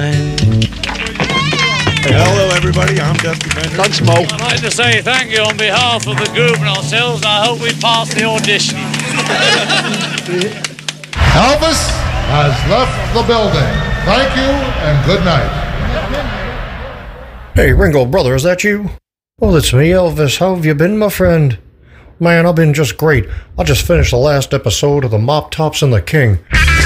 Hello, everybody. I'm Dusty Bender. Thanks, Mo. I'd like to say thank you on behalf of the group and ourselves. I hope we pass the audition. Elvis has left the building. Thank you and good night. Hey, Ringo, brother, is that you? Well, it's me, Elvis. How have you been, my friend? Man, I've been just great. I just finished the last episode of The Mop Tops and the King.